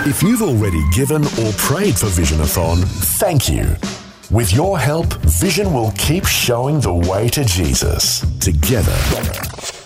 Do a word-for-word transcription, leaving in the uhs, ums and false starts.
If you've already given or prayed for Visionathon, thank you. With your help, Vision will keep showing the way to Jesus. Together,